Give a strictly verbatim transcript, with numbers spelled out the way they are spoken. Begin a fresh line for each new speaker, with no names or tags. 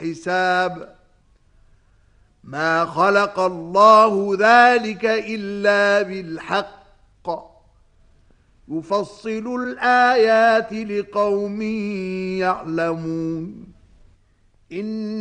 حساب ما خلق الله ذلك إلا بالحق يفصل الآيات لقوم يعلمون إن